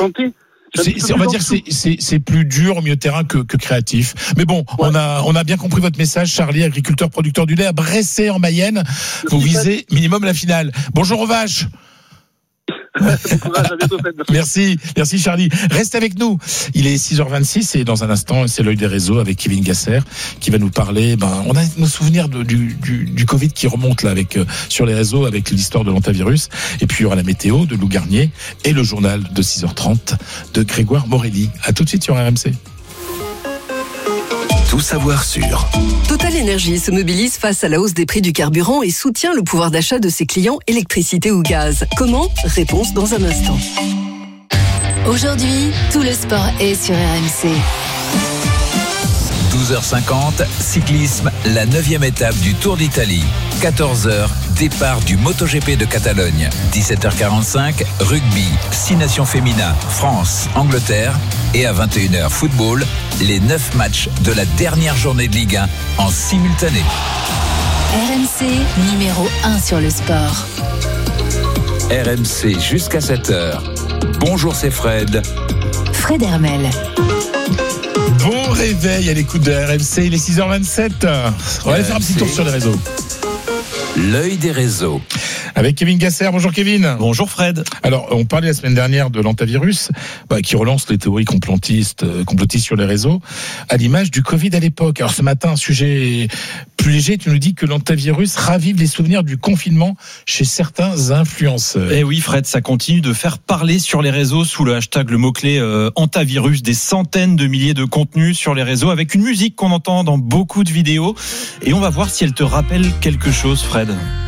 chanter. On va dire que c'est plus dur au milieu de terrain que créatif. Mais bon, ouais. on a bien compris votre message, Charlie, agriculteur, producteur du lait à Bressay en Mayenne. Vous visez minimum la finale. Bonjour aux vaches. Bon courage, à bientôt, Fred. Merci Charlie. Reste avec nous. Il est 6h26 et dans un instant, c'est l'œil des réseaux avec Kevin Gasser qui va nous parler. On a nos souvenirs du Covid qui remonte là sur les réseaux avec l'histoire de l'antivirus. Et puis il y aura la météo de Lou Garnier et le journal de 6h30 de Grégoire Morelli. À tout de suite sur RMC. Tout savoir sur. Total Énergie se mobilise face à la hausse des prix du carburant et soutient le pouvoir d'achat de ses clients électricité ou gaz. Comment ? Réponse dans un instant. Aujourd'hui, tout le sport est sur RMC. 12h50, cyclisme, la 9e étape du Tour d'Italie. 14h, départ du MotoGP de Catalogne. 17h45, rugby, 6 nations féminins, France, Angleterre. Et à 21h, football, les 9 matchs de la dernière journée de Ligue 1 en simultané. RMC, numéro 1 sur le sport. RMC jusqu'à 7h. Bonjour, c'est Fred. Fred Hermel. Bon réveil à l'écoute de RMC, il est 6h27. On va aller faire un petit tour sur les réseaux. L'œil des réseaux. Avec Kevin Gasser. Bonjour Kevin. Bonjour Fred. Alors, on parlait la semaine dernière de l'antivirus qui relance les théories complotistes sur les réseaux, à l'image du Covid à l'époque. Alors ce matin, un sujet plus léger, tu nous dis que l'antivirus ravive les souvenirs du confinement chez certains influenceurs. Et oui Fred, ça continue de faire parler sur les réseaux sous le hashtag, le mot-clé antivirus, des centaines de milliers de contenus sur les réseaux avec une musique qu'on entend dans beaucoup de vidéos. Et on va voir si elle te rappelle quelque chose, Fred.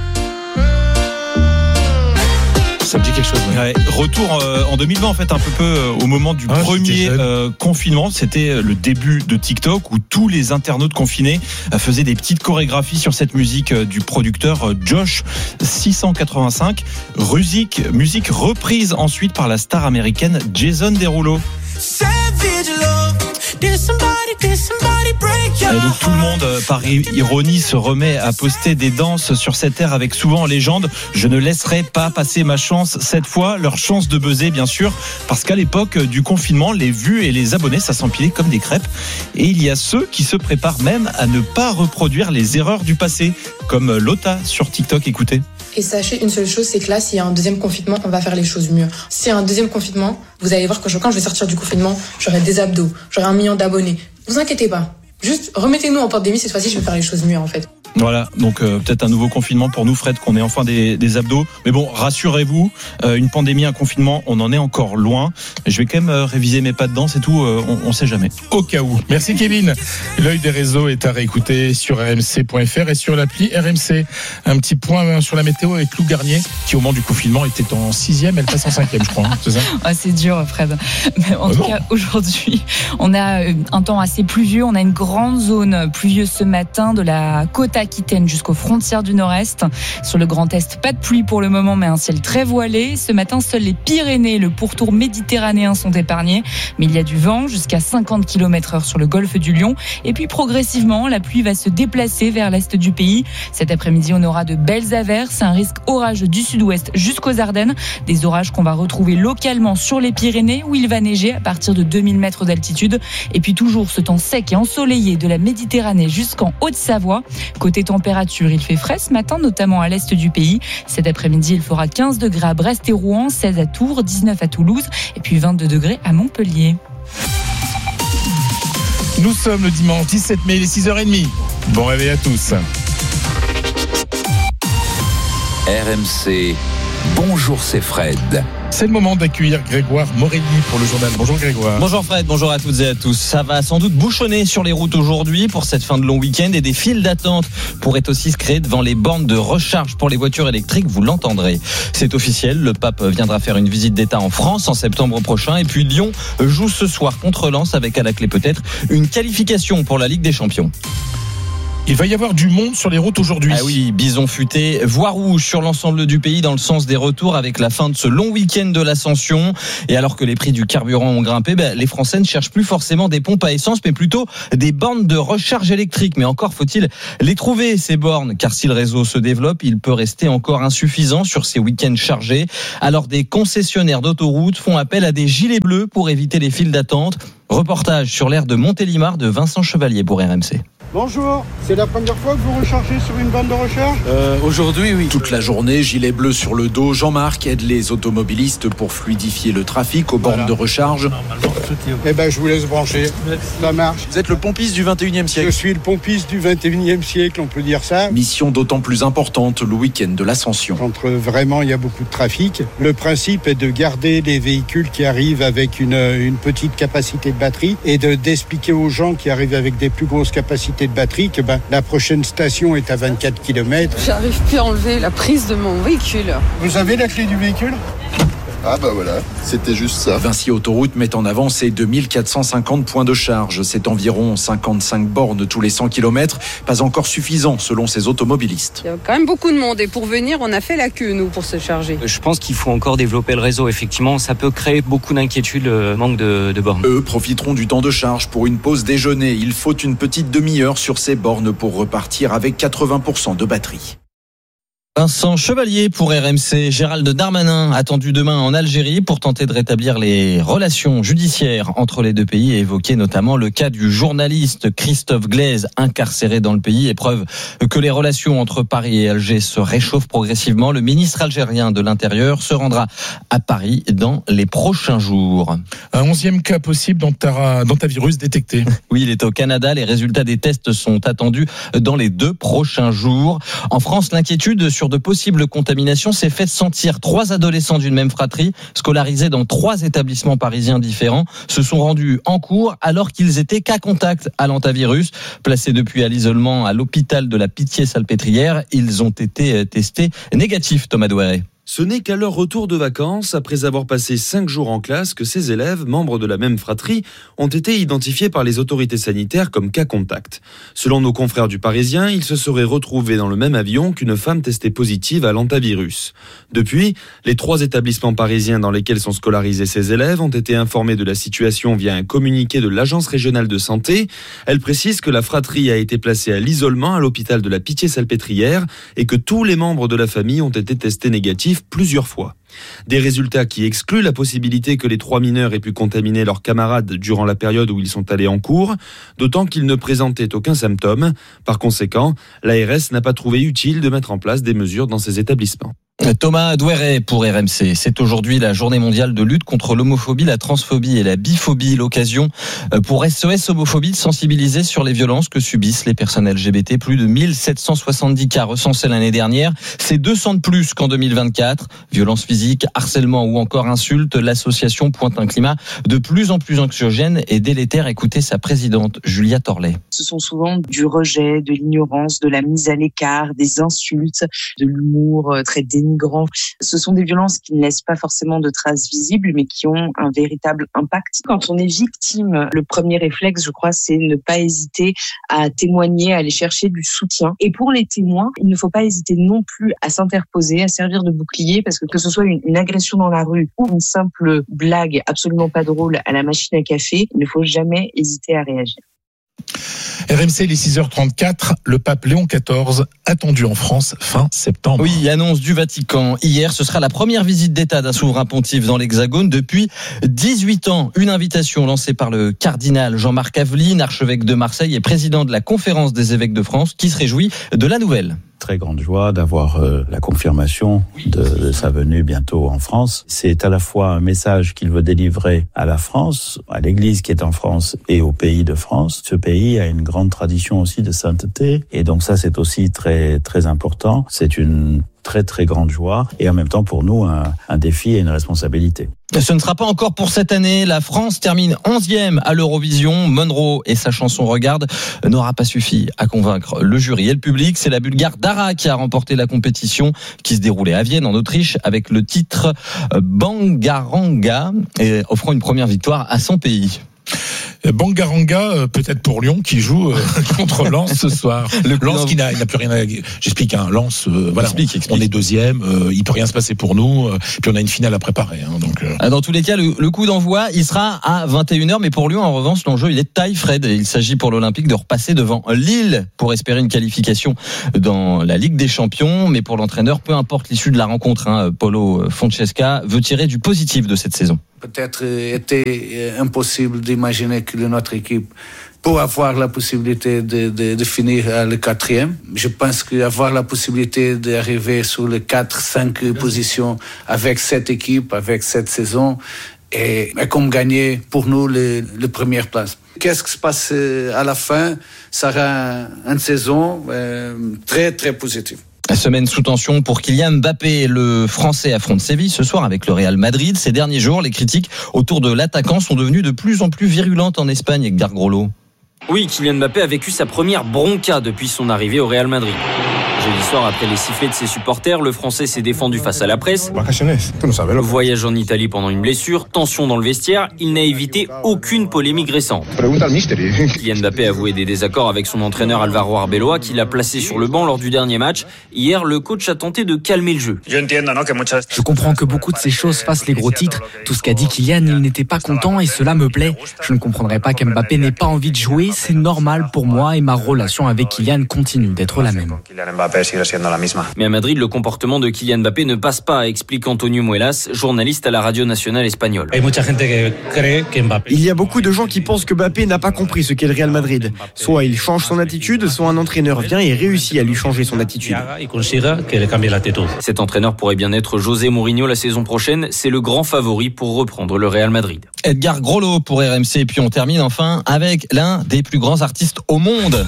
Ça me dit quelque chose. Ouais. Retour en 2020 en fait, un peu au moment du premier confinement. C'était le début de TikTok où tous les internautes confinés faisaient des petites chorégraphies sur cette musique du producteur Josh 685. Musique reprise ensuite par la star américaine Jason Derulo. Et donc tout le monde, par ironie, se remet à poster des danses sur cette air avec souvent en légende « Je ne laisserai pas passer ma chance cette fois », leur chance de buzzer bien sûr, parce qu'à l'époque du confinement, les vues et les abonnés, ça s'empilait comme des crêpes. Et il y a ceux qui se préparent même à ne pas reproduire les erreurs du passé, comme Lota sur TikTok, écoutez. Et sachez une seule chose, c'est que là, s'il y a un deuxième confinement, on va faire les choses mieux. S'il y a un deuxième confinement, vous allez voir que quand je vais sortir du confinement, j'aurai des abdos, j'aurai 1 million d'abonnés. Vous inquiétez pas. Juste remettez-nous en pandémie, cette fois-ci, je vais faire les choses mieux en fait. Voilà, donc peut-être un nouveau confinement pour nous, Fred, qu'on ait enfin des abdos. Mais bon, rassurez-vous, une pandémie, un confinement, on en est encore loin. Je vais quand même réviser mes pas de danse et tout, on sait jamais. Au cas où. Merci Kevin. L'œil des réseaux est à réécouter sur rmc.fr et sur l'appli RMC. Un petit point sur la météo avec Lou Garnier, qui au moment du confinement était en 6e, elle passe en 5e, je crois. C'est ça ? C'est dur, Fred. Mais en tout cas, aujourd'hui, on a un temps assez pluvieux. On a une grande zone pluvieuse ce matin de la côte Aquitaine jusqu'aux frontières du Nord-Est. Sur le Grand Est, pas de pluie pour le moment, mais un ciel très voilé. Ce matin, seuls les Pyrénées et le pourtour méditerranéen sont épargnés. Mais il y a du vent jusqu'à 50 km/h sur le golfe du Lion. Et puis progressivement, la pluie va se déplacer vers l'est du pays. Cet après-midi, on aura de belles averses, un risque orageux du sud-ouest jusqu'aux Ardennes. Des orages qu'on va retrouver localement sur les Pyrénées où il va neiger à partir de 2000 mètres d'altitude. Et puis toujours ce temps sec et ensoleillé de la Méditerranée jusqu'en Haute-Savoie. Côté température, il fait frais ce matin, notamment à l'est du pays. Cet après-midi, il fera 15 degrés à Brest et Rouen, 16 à Tours, 19 à Toulouse et puis 22 degrés à Montpellier. Nous sommes le dimanche 17 mai, il est 6h30. Bon réveil à tous. RMC, bonjour, c'est Fred. C'est le moment d'accueillir Grégoire Morelli pour le journal. Bonjour Grégoire. Bonjour Fred, bonjour à toutes et à tous. Ça va sans doute bouchonner sur les routes aujourd'hui pour cette fin de long week-end et des files d'attente pourraient aussi se créer devant les bornes de recharge pour les voitures électriques, vous l'entendrez. C'est officiel, le pape viendra faire une visite d'État en France en septembre prochain et puis Lyon joue ce soir contre Lens avec à la clé peut-être une qualification pour la Ligue des Champions. Il va y avoir du monde sur les routes aujourd'hui. Ah oui, bison futé, voie rouge sur l'ensemble du pays dans le sens des retours avec la fin de ce long week-end de l'Ascension. Et alors que les prix du carburant ont grimpé, les Français ne cherchent plus forcément des pompes à essence, mais plutôt des bornes de recharge électrique. Mais encore faut-il les trouver, ces bornes, car si le réseau se développe, il peut rester encore insuffisant sur ces week-ends chargés. Alors des concessionnaires d'autoroutes font appel à des gilets bleus pour éviter les files d'attente. Reportage sur l'aire de Montélimar de Vincent Chevalier pour RMC. Bonjour, c'est la première fois que vous rechargez sur une borne de recharge ? Aujourd'hui, oui. Toute la journée, gilet bleu sur le dos, Jean-Marc aide les automobilistes pour fluidifier le trafic aux bornes de recharge. Eh ben, je vous laisse brancher. Ça marche. Vous êtes le pompiste du 21e siècle. Je suis le pompiste du 21e siècle, on peut dire ça. Mission d'autant plus importante le week-end de l'Ascension. Quand vraiment il y a beaucoup de trafic, le principe est de garder les véhicules qui arrivent avec une petite capacité de batterie et d'expliquer aux gens qui arrivent avec des plus grosses capacités de batterie que la prochaine station est à 24 km. J'arrive plus à enlever la prise de mon véhicule. Vous avez la clé du véhicule ? Ah bah voilà, c'était juste ça. Vinci Autoroute met en avant ses 2450 points de charge. C'est environ 55 bornes tous les 100 km. Pas encore suffisant selon ces automobilistes. Il y a quand même beaucoup de monde et pour venir, on a fait la queue nous pour se charger. Je pense qu'il faut encore développer le réseau. Effectivement, ça peut créer beaucoup d'inquiétudes, le manque de bornes. Eux profiteront du temps de charge pour une pause déjeuner. Il faut une petite demi-heure sur ces bornes pour repartir avec 80% de batterie. Vincent Chevalier pour RMC. Gérald Darmanin attendu demain en Algérie pour tenter de rétablir les relations judiciaires entre les deux pays et évoquer notamment le cas du journaliste Christophe Glaise incarcéré dans le pays. Épreuve que les relations entre Paris et Alger se réchauffent progressivement. Le ministre algérien de l'Intérieur se rendra à Paris dans les prochains jours. Un 11e cas possible d'hantavirus détecté. Oui, il est au Canada. Les résultats des tests sont attendus dans les 2 prochains jours. En France, l'inquiétude sur de possibles contaminations s'est fait sentir. 3 adolescents d'une même fratrie, scolarisés dans 3 établissements parisiens différents, se sont rendus en cours alors qu'ils étaient cas contact à l'hantavirus. Placés depuis à l'isolement à l'hôpital de la Pitié-Salpêtrière, ils ont été testés négatifs, Thomas Douaret. Ce n'est qu'à leur retour de vacances, après avoir passé 5 jours en classe, que ces élèves, membres de la même fratrie, ont été identifiés par les autorités sanitaires comme cas contact. Selon nos confrères du Parisien, ils se seraient retrouvés dans le même avion qu'une femme testée positive à l'hantavirus. Depuis, les 3 établissements parisiens dans lesquels sont scolarisés ces élèves ont été informés de la situation via un communiqué de l'Agence régionale de santé. Elle précise que la fratrie a été placée à l'isolement à l'hôpital de la Pitié-Salpêtrière et que tous les membres de la famille ont été testés négatifs plusieurs fois. Des résultats qui excluent la possibilité que les 3 mineurs aient pu contaminer leurs camarades durant la période où ils sont allés en cours, d'autant qu'ils ne présentaient aucun symptôme. Par conséquent, l'ARS n'a pas trouvé utile de mettre en place des mesures dans ces établissements. Thomas Douaret pour RMC. C'est aujourd'hui la journée mondiale de lutte contre l'homophobie, la transphobie et la biphobie. L'occasion pour SOS Homophobie de sensibiliser sur les violences que subissent les personnes LGBT. Plus de 1770 cas recensés l'année dernière. C'est 200 de plus qu'en 2024. Violences physiques, harcèlement ou encore insultes. L'association pointe un climat de plus en plus anxiogène et délétère. Écoutez sa présidente, Julia Torlet. Ce sont souvent du rejet, de l'ignorance, de la mise à l'écart, des insultes, de l'humour très dénigrant. Ce sont des violences qui ne laissent pas forcément de traces visibles, mais qui ont un véritable impact. Quand on est victime, le premier réflexe, je crois, c'est ne pas hésiter à témoigner, à aller chercher du soutien. Et pour les témoins, il ne faut pas hésiter non plus à s'interposer, à servir de bouclier, parce que ce soit une agression dans la rue ou une simple blague absolument pas drôle à la machine à café, il ne faut jamais hésiter à réagir. RMC, les 6h34, le pape Léon XIV attendu en France fin septembre. Oui, annonce du Vatican. Hier, ce sera la première visite d'État d'un souverain pontife dans l'Hexagone depuis 18 ans. Une invitation lancée par le cardinal Jean-Marc Aveline, archevêque de Marseille et président de la Conférence des évêques de France, qui se réjouit de la nouvelle. Très grande joie d'avoir la confirmation de sa venue bientôt en France. C'est à la fois un message qu'il veut délivrer à la France, à l'Église qui est en France et au pays de France. Ce pays a une grande tradition aussi de sainteté et donc ça c'est aussi très très important. C'est une très très grande joie et en même temps pour nous un défi et une responsabilité. Ce ne sera pas encore pour cette année. La France termine 11e à l'Eurovision. Monroe et sa chanson Regarde n'aura pas suffi à convaincre le jury et le public. C'est la Bulgare Dara qui a remporté la compétition qui se déroulait à Vienne en Autriche avec le titre Bangaranga et offrant une première victoire à son pays. Bangaranga, peut-être pour Lyon, qui joue contre Lens ce soir. Lens qui n'a plus rien à... J'explique, Lens, voilà, explique. On est deuxième, il peut rien se passer pour nous, puis on a une finale à préparer. Donc, Dans tous les cas, le coup d'envoi, il sera à 21h, mais pour Lyon, en revanche, l'enjeu, il est de taille, Fred. Il s'agit pour l'Olympique de repasser devant Lille pour espérer une qualification dans la Ligue des Champions, mais pour l'entraîneur, peu importe l'issue de la rencontre, Paulo Fonseca veut tirer du positif de cette saison. Peut-être était impossible d'imaginer que notre équipe peut avoir la possibilité de finir à le 4e. Je pense qu'avoir la possibilité d'arriver sur les 4-5 positions avec cette équipe, avec cette saison, est comme gagner pour nous les premières places. Qu'est-ce qui se passe à la fin? Ça sera une saison très, très positive. La semaine sous tension pour Kylian Mbappé. Le Français affronte Séville ce soir avec le Real Madrid. Ces derniers jours, les critiques autour de l'attaquant sont devenues de plus en plus virulentes en Espagne, avec Gargrolo. Oui, Kylian Mbappé a vécu sa première bronca depuis son arrivée au Real Madrid. Jeudi soir, après les sifflets de ses supporters, le Français s'est défendu face à la presse. Voyage en Italie pendant une blessure, tension dans le vestiaire, il n'a évité aucune polémique récente. Kylian Mbappé a avoué des désaccords avec son entraîneur Alvaro Arbeloa, qui l'a placé sur le banc lors du dernier match. Hier, le coach a tenté de calmer le jeu. Je comprends que beaucoup de ces choses fassent les gros titres. Tout ce qu'a dit Kylian, il n'était pas content et cela me plaît. Je ne comprendrais pas qu'Mbappé n'ait pas envie de jouer, c'est normal pour moi et ma relation avec Kylian continue d'être la même. Mais à Madrid, le comportement de Kylian Mbappé ne passe pas, explique Antonio Muelas, journaliste à la radio nationale espagnole. Il y a beaucoup de gens qui pensent que Mbappé n'a pas compris ce qu'est le Real Madrid. Soit il change son attitude, soit un entraîneur vient et réussit à lui changer son attitude. Cet entraîneur pourrait bien être José Mourinho la saison prochaine. C'est le grand favori pour reprendre le Real Madrid. Edgar Grollo pour RMC. Et puis on termine enfin avec l'un des plus grands artistes au monde.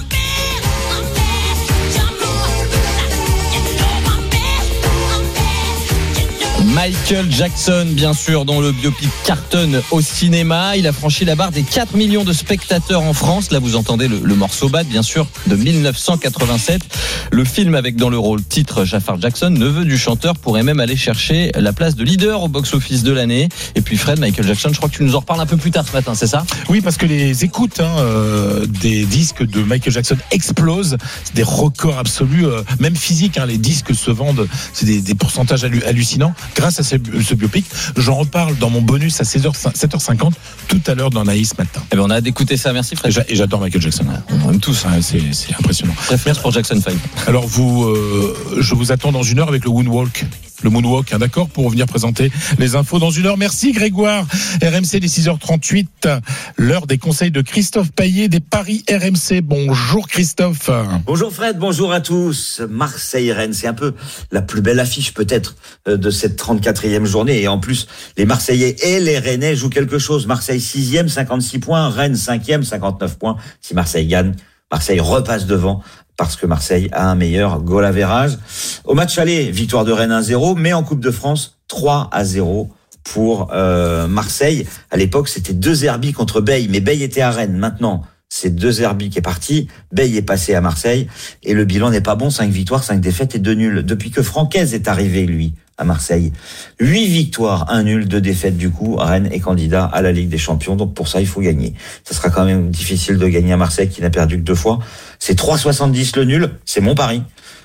Michael Jackson, bien sûr, dont le biopic cartonne au cinéma. Il a franchi la barre des 4 millions de spectateurs en France. Là, vous entendez le morceau Bad, bien sûr, de 1987. Le film avec dans le rôle titre Jafar Jackson, neveu du chanteur, pourrait même aller chercher la place de leader au box-office de l'année. Et puis Fred, Michael Jackson, je crois que tu nous en reparles un peu plus tard ce matin, c'est ça? Oui, parce que les écoutes des disques de Michael Jackson explosent. C'est des records absolus, même physiques. Les disques se vendent, c'est des pourcentages hallucinants. Grâce à ce biopic, j'en reparle dans mon bonus à 7h50 tout à l'heure dans Naïs matin. Eh ben on a hâte d'écouter ça, merci Fred. Et j'adore Michael Jackson. On aime tous, c'est impressionnant. Préférence pour Jackson 5. Alors je vous attends dans une heure avec le Moonwalk. Le Moonwalk, d'accord, pour venir présenter les infos dans une heure. Merci Grégoire. RMC des 6h38, l'heure des conseils de Christophe Payet des Paris RMC. Bonjour Christophe. Bonjour Fred, bonjour à tous. Marseille-Rennes, c'est un peu la plus belle affiche peut-être de cette 34e journée. Et en plus, les Marseillais et les Rennais jouent quelque chose. Marseille 6e, 56 points. Rennes 5e, 59 points. Si Marseille gagne, Marseille repasse devant, parce que Marseille a un meilleur goal average. Au match aller, victoire de Rennes 1-0, mais en Coupe de France, 3-0 pour Marseille. À l'époque, c'était 2 Herbis contre Bey, mais Bey était à Rennes. Maintenant, c'est 2 Herbis qui est parti, Bey est passé à Marseille, et le bilan n'est pas bon, 5 victoires, 5 défaites et 2 nuls. Depuis que Francaise est arrivé, lui, à Marseille, 8 victoires, 1 nul, 2 défaites du coup. Rennes est candidat à la Ligue des Champions, donc pour ça il faut gagner. Ça sera quand même difficile de gagner à Marseille qui n'a perdu que 2 fois. C'est 3,70 le nul, c'est mon pari.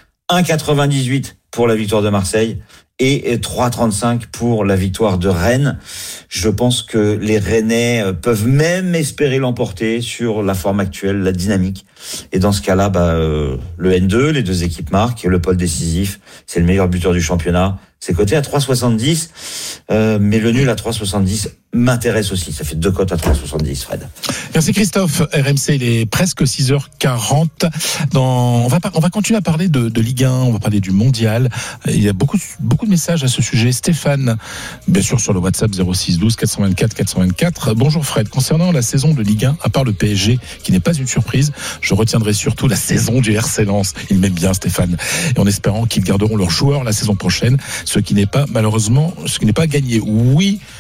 1,98 pour la victoire de Marseille et 3,35 pour la victoire de Rennes. Je pense que les Rennais peuvent même espérer l'emporter sur la forme actuelle, la dynamique. Et dans ce cas-là, le N2, les 2 équipes marquent, le pôle décisif, c'est le meilleur buteur du championnat. C'est coté à 3,70, mais le nul à 3,70 m'intéresse aussi. Ça fait 2 cotes à 3,70, Fred. Merci Christophe. RMC, il est presque 6h40. On va continuer à parler de Ligue 1, on va parler du Mondial. Il y a beaucoup de messages à ce sujet. Stéphane, bien sûr sur le WhatsApp 06 12 424 424. Bonjour Fred. Concernant la saison de Ligue 1, à part le PSG, qui n'est pas une surprise, je retiendrai surtout la saison du RC Lens. Il m'aime bien Stéphane. Et en espérant qu'ils garderont leurs joueurs la saison prochaine. Ce qui n'est pas, malheureusement, gagné. Oui,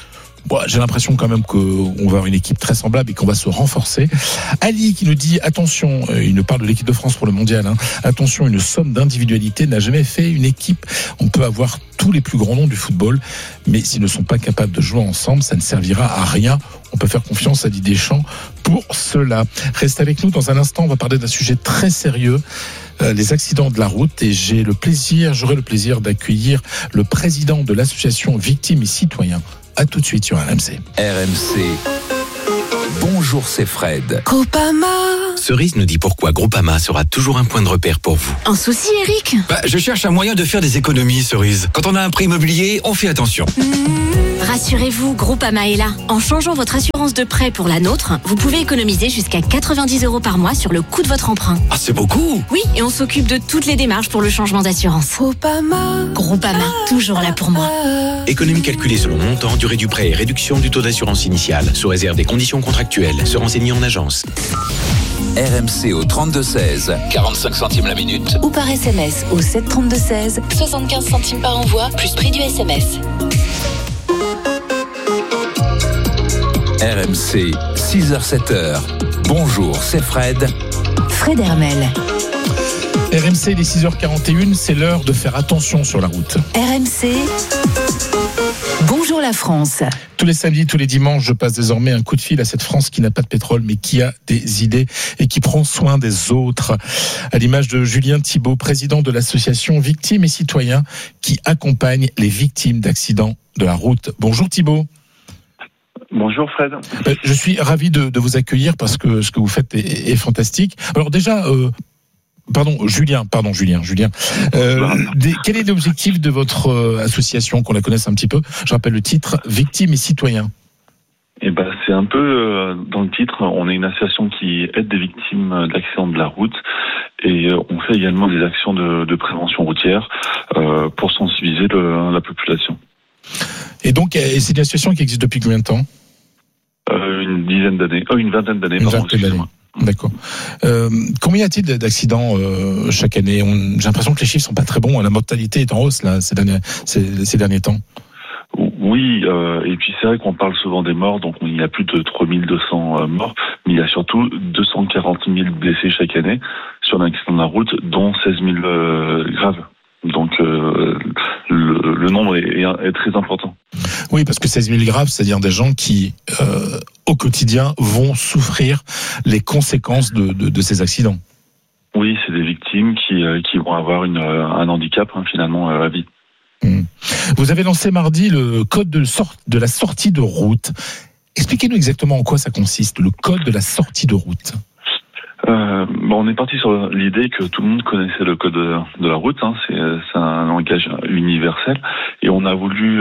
j'ai l'impression quand même qu'on va avoir une équipe très semblable et qu'on va se renforcer. Ali qui nous dit attention, il nous parle de l'équipe de France pour le mondial, attention, une somme d'individualité n'a jamais fait une équipe. On peut avoir tous les plus grands noms du football, mais s'ils ne sont pas capables de jouer ensemble, ça ne servira à rien. On peut faire confiance à Didier Deschamps pour cela. Reste avec nous dans un instant, on va parler d'un sujet très sérieux, les accidents de la route, et j'aurai le plaisir d'accueillir le président de l'association Victimes et Citoyens. À tout de suite sur RMC. RMC. Bonjour, c'est Fred. Groupama. Cerise nous dit pourquoi Groupama sera toujours un point de repère pour vous. Un souci, Eric ? Je cherche un moyen de faire des économies, Cerise. Quand on a un prêt immobilier, on fait attention. Rassurez-vous, Groupama est là. En changeant votre assurance de prêt pour la nôtre, vous pouvez économiser jusqu'à 90 € par mois sur le coût de votre emprunt. Ah, c'est beaucoup. Oui, et on s'occupe de toutes les démarches pour le changement d'assurance. Groupama, toujours là pour moi. Économie calculée selon montant, durée du prêt et réduction du taux d'assurance initiale, sous réserve des conditions contractuelles. Se renseigner en agence. RMC au 32-16, 45 centimes la minute. Ou par SMS au 732-16, 75 centimes par envoi, plus prix du SMS. RMC, 6h-7h. Bonjour, c'est Fred. Fred Hermel. RMC, les 6h41, c'est l'heure de faire attention sur la route. RMC, bonjour la France. Tous les samedis, tous les dimanches, je passe désormais un coup de fil à cette France qui n'a pas de pétrole, mais qui a des idées et qui prend soin des autres. À l'image de Julien Thibault, président de l'association Victimes et Citoyens, qui accompagne les victimes d'accidents de la route. Bonjour Thibault. Bonjour Fred. Je suis ravi de vous accueillir parce que ce que vous faites est fantastique. Alors déjà, Julien. Quel est l'objectif de votre association, qu'on la connaisse un petit peu? Je rappelle le titre, Victimes et Citoyens. C'est un peu dans le titre, on est une association qui aide des victimes d'accidents de la route et on fait également des actions de prévention routière pour sensibiliser la population. Et donc, c'est une association qui existe depuis combien de temps? Une vingtaine d'années. D'accord. Combien y a-t-il d'accidents chaque année? J'ai l'impression que les chiffres sont pas très bons. La mortalité est en hausse là ces derniers temps. Oui, et puis c'est vrai qu'on parle souvent des morts, donc il y a plus de 3200 morts, mais il y a surtout 240 000 blessés chaque année sur un accident de la route, dont 16 000 graves. Donc le nombre est très important. Oui, parce que 16 000 graves, c'est-à-dire des gens qui, au quotidien, vont souffrir les conséquences de ces accidents. Oui, c'est des victimes qui vont avoir un handicap finalement à la vie. Vous avez lancé mardi le code de la sortie de route. Expliquez-nous exactement en quoi ça consiste, le code de la sortie de route. On est parti sur l'idée que tout le monde connaissait le code de la route. C'est un langage universel, et on a voulu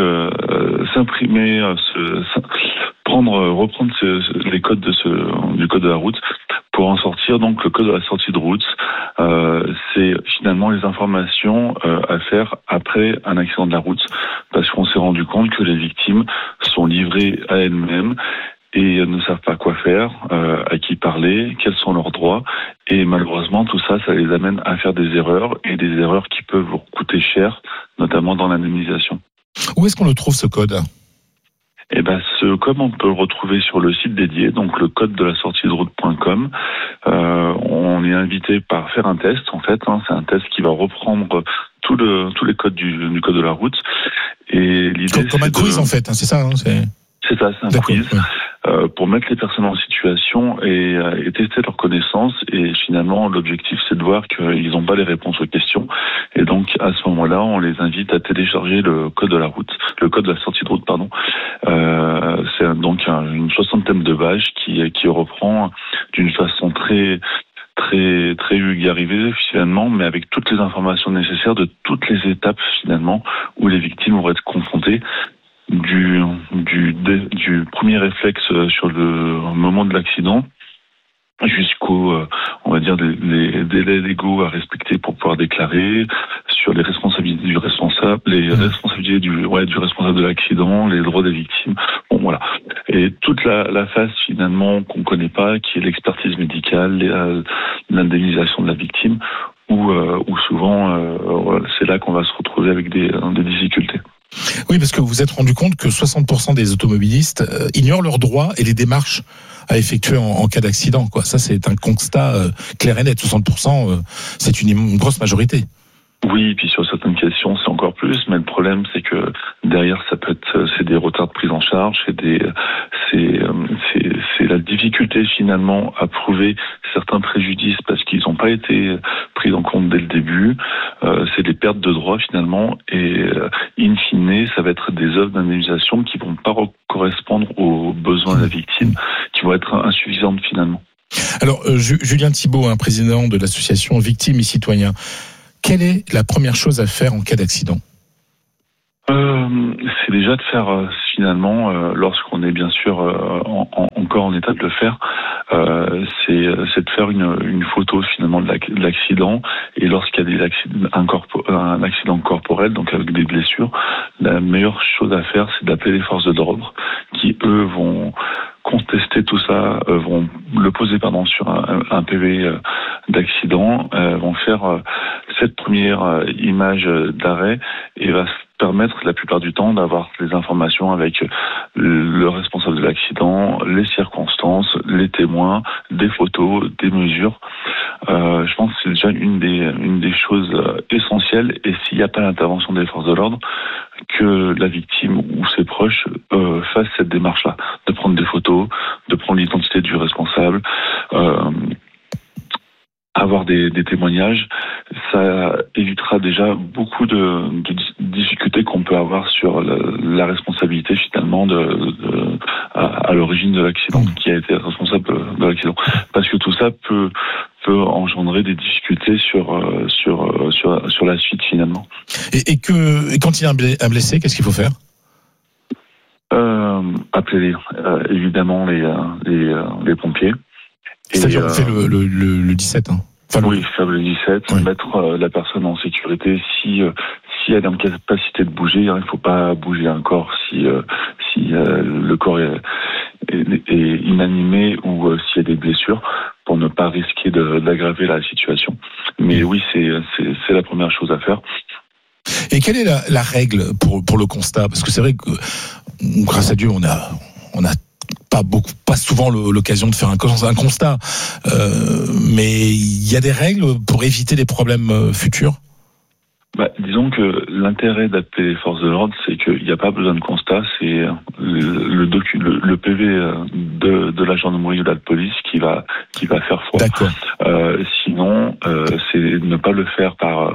reprendre les codes du code de la route pour en sortir. Donc le code de la sortie de route, c'est finalement les informations à faire après un accident de la route, parce qu'on s'est rendu compte que les victimes sont livrées à elles-mêmes et ne savent pas quoi faire, à qui parler, quels sont leurs droits, et malheureusement tout ça les amène à faire des erreurs, et des erreurs qui peuvent vous coûter cher, notamment dans l'indemnisation. Où est-ce qu'on le trouve, ce code ? Ce code, on peut le retrouver sur le site dédié, donc le code de la sortie de route.com. On est invité par faire un test, en fait. C'est un test qui va reprendre tous les codes du code de la route. Et l'idée, comme un quiz, en fait, c'est ça, C'est ça, c'est un quiz pour mettre les personnes en situation et tester leurs connaissances. Et finalement, l'objectif, c'est de voir qu'ils n'ont pas les réponses aux questions. Et donc, à ce moment-là, on les invite à télécharger le code de la route, le code de la sortie de route, pardon. C'est donc une 60aine de pages qui reprend d'une façon très vulgarisée finalement, mais avec toutes les informations nécessaires de toutes les étapes finalement où les victimes vont être confrontées. Du premier réflexe sur le moment de l'accident jusqu'au, on va dire, les délais légaux à respecter pour pouvoir déclarer, sur les responsabilités du responsable, les responsabilités du responsable de l'accident, les droits des victimes. Bon, voilà. Et toute la phase finalement qu'on connaît pas, qui est l'expertise médicale, l'indemnisation de la victime, où souvent c'est là qu'on va se retrouver avec des difficultés. Oui, parce que vous vous êtes rendu compte que 60% des automobilistes ignorent leurs droits et les démarches à effectuer en cas d'accident, quoi. Ça, c'est un constat clair et net. 60%, c'est une grosse majorité. Oui, et puis sur certaines questions, c'est encore plus, mais le problème, c'est que derrière, c'est des retards de prise en charge, c'est la difficulté finalement à prouver certains préjudices parce qu'ils n'ont pas été pris en compte dès le début. C'est des pertes de droits finalement, et in fine, ça va être des œuvres d'indemnisation qui vont pas correspondre aux besoins de la victime, qui vont être insuffisantes finalement. Alors, Julien Thibault, président de l'association Victimes et Citoyens. Quelle est la première chose à faire en cas d'accident ? C'est déjà de faire finalement, lorsqu'on est bien sûr encore en état de le faire, c'est de faire une photo finalement de l'accident, et lorsqu'il y a un accident corporel, donc avec des blessures, la meilleure chose à faire, c'est d'appeler les forces de l'ordre qui, eux, vont contester tout ça, vont le poser sur un PV d'accident, vont faire cette première image d'arrêt, et va permettre la plupart du temps d'avoir les informations avec le responsable de l'accident, les circonstances, les témoins, des photos, des mesures. Je pense que c'est déjà une des choses essentielles, et s'il n'y a pas l'intervention des forces de l'ordre, que la victime ou ses proches fassent cette démarche-là, de prendre des photos, de prendre l'identité du responsable, avoir des témoignages. Ça évitera déjà beaucoup de difficultés qu'on peut avoir sur la responsabilité finalement à l'origine de l'accident, qui a été responsable de l'accident, parce que tout ça peut engendrer des difficultés sur la suite finalement. Et quand il y a un blessé, qu'est-ce qu'il faut faire ? Appeler évidemment les pompiers. C'est-à-dire on fait le 17, oui, faire le 17, mettre la personne en sécurité. Si elle est en capacité de bouger, il ne faut pas bouger un corps si le corps est inanimé ou s'il y a des blessures, pour ne pas risquer d'aggraver la situation. Mais oui, c'est la première chose à faire. Et quelle est la règle pour le constat ? Parce que c'est vrai que, grâce à Dieu, on a pas souvent l'occasion de faire un constat, mais il y a des règles pour éviter des problèmes futurs. Disons que l'intérêt d'appeler les forces de l'ordre, c'est qu'il n'y a pas besoin de constat, c'est le PV de la gendarmerie ou de la police qui va faire foi. D'accord. Sinon, c'est ne pas le faire par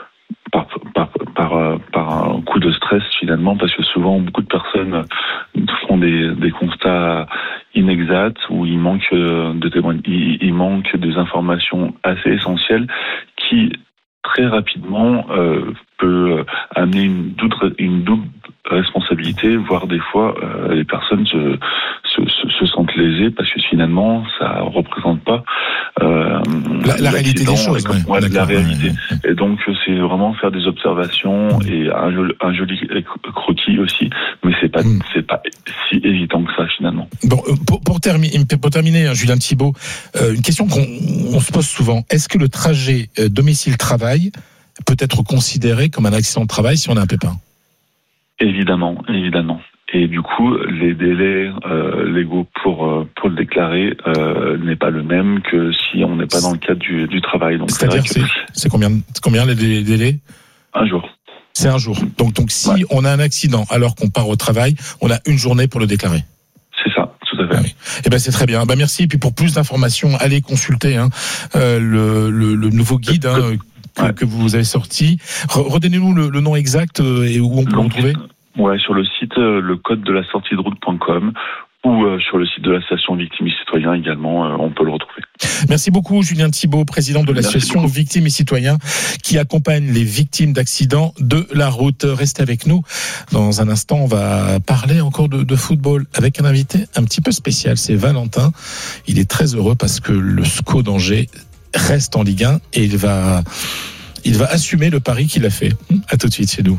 un coup de stress finalement, parce que souvent beaucoup de personnes font des constats inexacts, où il manque de témoignages, il manque des informations assez essentielles qui très rapidement peut amener une double responsabilité, voire des fois les personnes se sentent lésées parce que finalement ça représente pas la réalité des choses. La réalité. Et donc c'est vraiment faire des observations et un joli croquis aussi, mais c'est pas si évident que ça finalement. Bon, pour terminer, Julien Thibault, une question qu'on se pose souvent: est-ce que le trajet domicile-travail peut être considéré comme un accident de travail si on a un pépin ? Évidemment. Et du coup, les délais légaux pour le déclarer n'est pas le même que si on n'est pas dans le cadre du travail. Donc c'est-à-dire c'est combien les délais ? Un jour. C'est un jour. Donc si on a un accident alors qu'on part au travail, on a une journée pour le déclarer. C'est ça, tout à fait. Ah oui. Eh ben c'est très bien. Merci. Et puis pour plus d'informations, allez consulter le nouveau guide que vous avez sorti. Redonnez-nous le nom exact et où on peut le retrouver. Sur le site le code de la sortie de route.com ou sur le site de l'association Victimes et Citoyens également, on peut le retrouver. Merci beaucoup Julien Thibault, président de l'association Victimes et Citoyens, qui accompagne les victimes d'accidents de la route. Restez avec nous. Dans un instant, on va parler encore de football avec un invité un petit peu spécial, c'est Valentin. Il est très heureux parce que le SCO d'Angers reste en Ligue 1 et il va assumer le pari qu'il a fait. À tout de suite chez nous.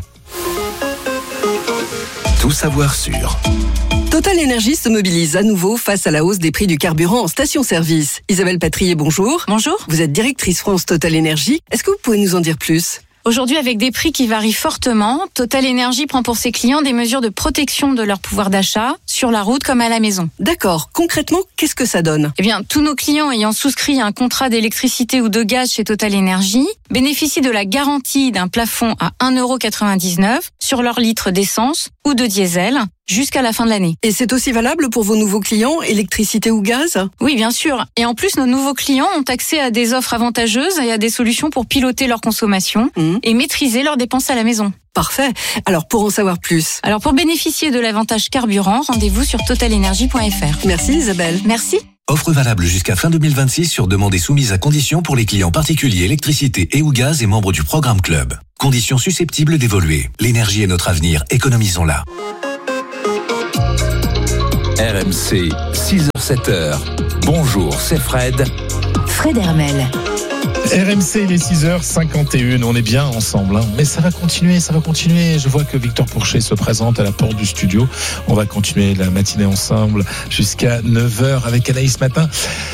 Tout savoir sur Total Energy se mobilise à nouveau face à la hausse des prix du carburant en station-service. Isabelle Patrier, bonjour. Bonjour. Vous êtes directrice France Total Energy. Est-ce que vous pouvez nous en dire plus ? Aujourd'hui, avec des prix qui varient fortement, Total Energy prend pour ses clients des mesures de protection de leur pouvoir d'achat, sur la route comme à la maison. D'accord. Concrètement, qu'est-ce que ça donne ? Eh bien, tous nos clients ayant souscrit un contrat d'électricité ou de gaz chez Total Energy bénéficient de la garantie d'un plafond à 1,99 € sur leur litre d'essence ou de diesel jusqu'à la fin de l'année. Et c'est aussi valable pour vos nouveaux clients, électricité ou gaz ? Oui, bien sûr. Et en plus, nos nouveaux clients ont accès à des offres avantageuses et à des solutions pour piloter leur consommation et maîtriser leurs dépenses à la maison. Parfait. Alors, pour en savoir plus. Alors, pour bénéficier de l'avantage carburant, rendez-vous sur totalenergy.fr. Merci Isabelle. Merci. Offre valable jusqu'à fin 2026 sur demande et soumise à conditions pour les clients particuliers électricité et ou gaz et membres du programme Club. Conditions susceptibles d'évoluer. L'énergie est notre avenir, économisons-la. RMC, 6h-7h. Bonjour, c'est Fred. Fred Hermel. RMC, il est 6h51, on est bien ensemble, hein. Mais ça va continuer. Je vois que Victor Pourchet se présente à la porte du studio. On va continuer la matinée ensemble jusqu'à 9h avec Anaïs Matin.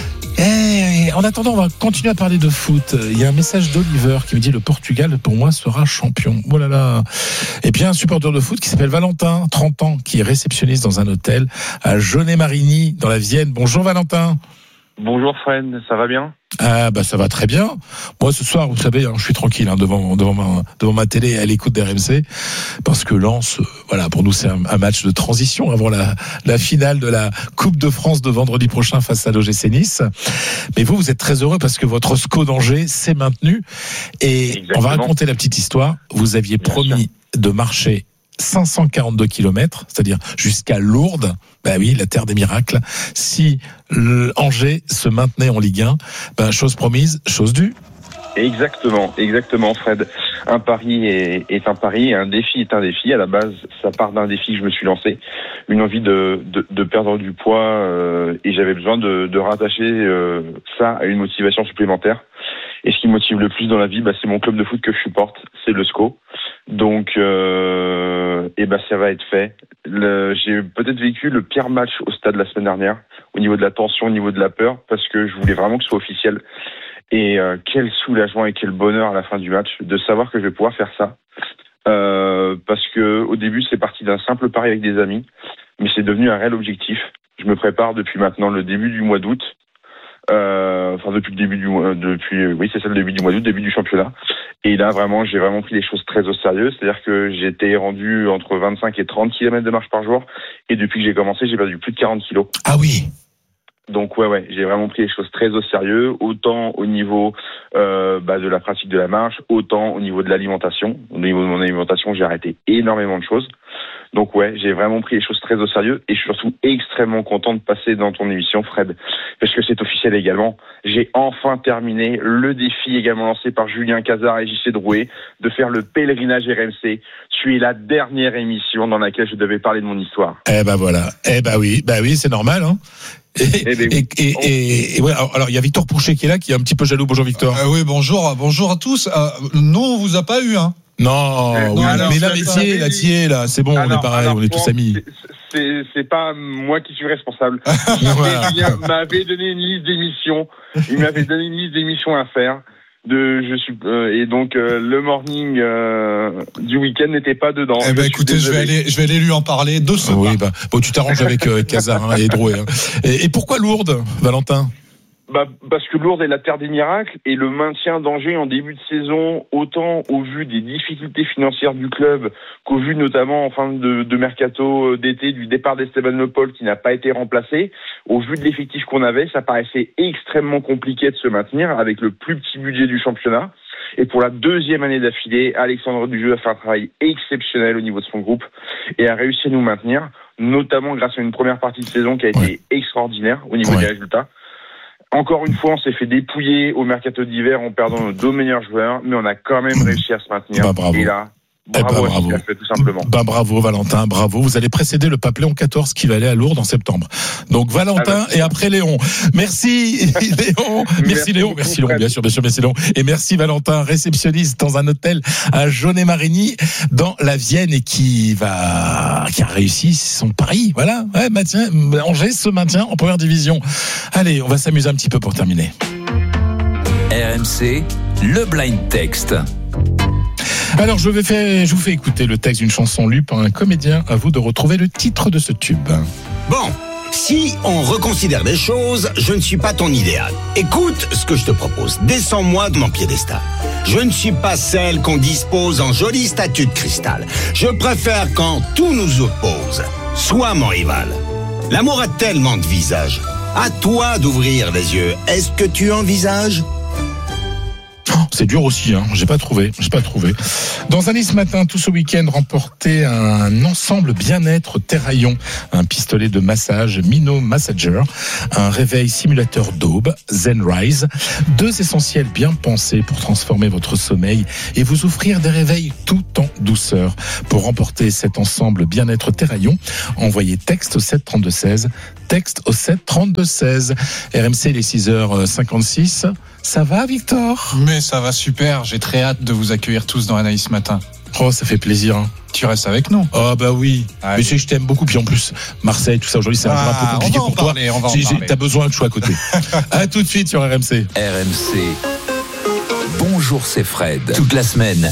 Et en attendant, on va continuer à parler de foot. Il y a un message d'Oliver qui me dit: le Portugal, pour moi, sera champion. Oh là là. Et puis un supporter de foot qui s'appelle Valentin, 30 ans, qui est réceptionniste dans un hôtel à Jaunet-Marigny, dans la Vienne. Bonjour Valentin. Bonjour Fred, ça va bien ? Ah bah ça va très bien. Moi ce soir, vous savez, je suis tranquille devant ma télé à l'écoute d'RMC, parce que Lens, voilà, pour nous c'est un match de transition avant la finale de la Coupe de France de vendredi prochain face à l'OGC Nice. Mais vous êtes très heureux parce que votre SCO d'Angers s'est maintenu. Et exactement. On va raconter la petite histoire. Vous aviez promis de marcher 542 km, c'est-à-dire jusqu'à Lourdes, oui, la terre des miracles, si Angers se maintenait en Ligue 1, chose promise, chose due. Exactement Fred. Un pari est un pari, un défi est un défi. À la base, ça part d'un défi que je me suis lancé, une envie de perdre du poids, et j'avais besoin de rattacher ça à une motivation supplémentaire. Et ce qui me motive le plus dans la vie, c'est mon club de foot que je supporte, c'est le SCO. Donc, ça va être fait. J'ai peut-être vécu le pire match au stade la semaine dernière, au niveau de la tension, au niveau de la peur, parce que je voulais vraiment que ce soit officiel. Et quel soulagement et quel bonheur à la fin du match de savoir que je vais pouvoir faire ça. Parce que au début, c'est parti d'un simple pari avec des amis, mais c'est devenu un réel objectif. Je me prépare depuis maintenant le début du mois d'août. Depuis le début le début du mois d'août, début du championnat. Et là, j'ai vraiment pris les choses très au sérieux. C'est-à-dire que j'étais rendu entre 25 et 30 km de marche par jour. Et depuis que j'ai commencé, j'ai perdu plus de 40 kilos. Ah oui! Donc j'ai vraiment pris les choses très au sérieux, autant au niveau de la pratique de la marche, autant au niveau de l'alimentation. Au niveau de mon alimentation, j'ai arrêté énormément de choses. Donc j'ai vraiment pris les choses très au sérieux, et je suis surtout extrêmement content de passer dans ton émission, Fred, parce que c'est officiel également. J'ai enfin terminé le défi également lancé par Julien Cazard et JC Drouet de faire le pèlerinage RMC. Tu es la dernière émission dans laquelle je devais parler de mon histoire. Voilà. Oui, c'est normal, hein. Alors il y a Victor Pourchet qui est là, qui est un petit peu jaloux. Bonjour Victor. Oui, bonjour à tous. Nous, on vous a pas eu, hein. Non, mais là, c'est bon, on est pareil, on est tous amis. C'est pas moi qui suis responsable. Julien m'avait donné une liste d'émissions. Il m'avait donné une liste d'émissions à faire. Et donc le morning du week-end n'était pas dedans. Écoutez, je vais aller lui en parler de ce pas. Oui, tu t'arranges avec Cazard et Drouet. Et pourquoi Lourdes, Valentin? Parce que Lourdes est la terre des miracles, et le maintien d'Angers en début de saison, autant au vu des difficultés financières du club qu'au vu notamment en fin de mercato d'été du départ d'Esteban Le Pol qui n'a pas été remplacé, au vu de l'effectif qu'on avait, ça paraissait extrêmement compliqué de se maintenir avec le plus petit budget du championnat. Et pour la deuxième année d'affilée, Alexandre Dujeu a fait un travail exceptionnel au niveau de son groupe et a réussi à nous maintenir, notamment grâce à une première partie de saison qui a été extraordinaire au niveau des résultats. Encore une fois, on s'est fait dépouiller au mercato d'hiver en perdant nos deux meilleurs joueurs, mais on a quand même réussi à se maintenir. Bravo. Et là, bravo. Tout simplement. Bravo Valentin, bravo. Vous allez précéder le pape Léon XIV qui va aller à Lourdes en septembre. Donc Valentin et après Léon. Merci Léon. Merci Léon, bien sûr, merci Léon. Et merci Valentin, réceptionniste dans un hôtel à Jaunet-Marigny dans la Vienne, et qui a réussi son pari. Voilà, Angers se maintient en première division. Allez, on va s'amuser un petit peu pour terminer. RMC, le blind text. Alors je vous fais écouter le texte d'une chanson lue par un comédien. À vous de retrouver le titre de ce tube. Bon, si on reconsidère les choses, je ne suis pas ton idéal. Écoute ce que je te propose. Descends-moi de mon piédestal. Je ne suis pas celle qu'on dispose en jolie statue de cristal. Je préfère quand tout nous oppose. Sois mon rival. L'amour a tellement de visages. À toi d'ouvrir les yeux. Est-ce que tu envisages ? C'est dur aussi, hein. J'ai pas trouvé. Dans un lit ce matin, tout ce week-end, remporté un ensemble bien-être Terraillon, un pistolet de massage Mino Massager, un réveil simulateur d'aube Zenrise, 2 essentiels bien pensés pour transformer votre sommeil et vous offrir des réveils tout en douceur. Pour remporter cet ensemble bien-être Terraillon, envoyez texte au 7 32 16. Texte au 7 32 16. RMC, les 6h56. Ça va, Victor ? Mais ça va super. J'ai très hâte de vous accueillir tous dans Anaïs ce matin. Oh, ça fait plaisir. Hein. Tu restes avec nous. Oh, bah oui. Allez. Mais je sais que je t'aime beaucoup. Puis en plus, Marseille, tout ça, aujourd'hui, c'est un peu compliqué pour toi. On va en parler. T'as besoin que je sois à côté. À tout de suite sur RMC. RMC. Bonjour, c'est Fred. Toute la semaine,